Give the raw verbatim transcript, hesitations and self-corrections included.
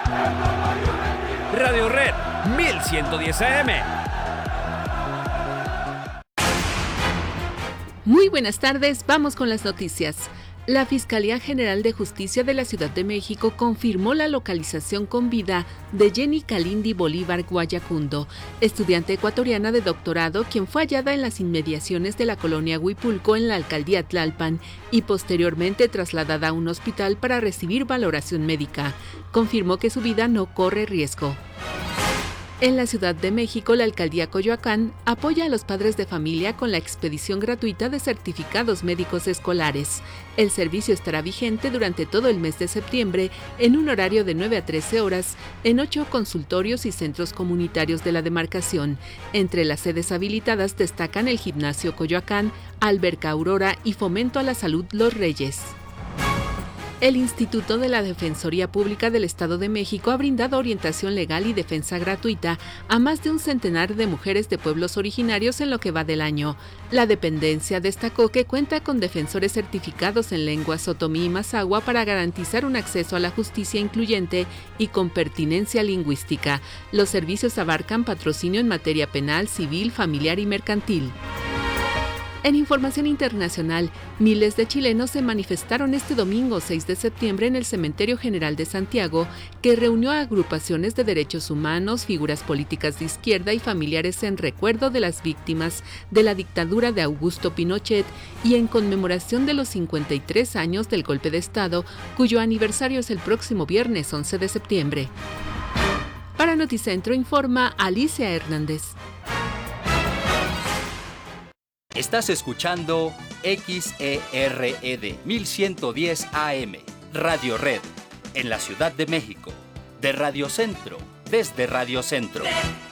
Radio Red mil ciento diez A M. Muy buenas tardes, vamos con las noticias. La Fiscalía General de Justicia de la Ciudad de México confirmó la localización con vida de Jenny Kalindi Bolívar Guayacundo, estudiante ecuatoriana de doctorado, quien fue hallada en las inmediaciones de la colonia Huipulco en la alcaldía Tlalpan y posteriormente trasladada a un hospital para recibir valoración médica. Confirmó que su vida no corre riesgo. En la Ciudad de México, la alcaldía Coyoacán apoya a los padres de familia con la expedición gratuita de certificados médicos escolares. El servicio estará vigente durante todo el mes de septiembre en un horario de nueve a trece horas en ocho consultorios y centros comunitarios de la demarcación. Entre las sedes habilitadas destacan el Gimnasio Coyoacán, Alberca Aurora y Fomento a la Salud Los Reyes. El Instituto de la Defensoría Pública del Estado de México ha brindado orientación legal y defensa gratuita a más de un centenar de mujeres de pueblos originarios en lo que va del año. La dependencia destacó que cuenta con defensores certificados en lenguas otomí y mazahua para garantizar un acceso a la justicia incluyente y con pertinencia lingüística. Los servicios abarcan patrocinio en materia penal, civil, familiar y mercantil. En información internacional, miles de chilenos se manifestaron este domingo seis de septiembre en el Cementerio General de Santiago, que reunió a agrupaciones de derechos humanos, figuras políticas de izquierda y familiares en recuerdo de las víctimas de la dictadura de Augusto Pinochet y en conmemoración de los cincuenta y tres años del golpe de Estado, cuyo aniversario es el próximo viernes once de septiembre. Para Noticentro informa Alicia Hernández. Estás escuchando X E R E D mil ciento diez A M, Radio Red, en la Ciudad de México, de Radio Centro, desde Radio Centro.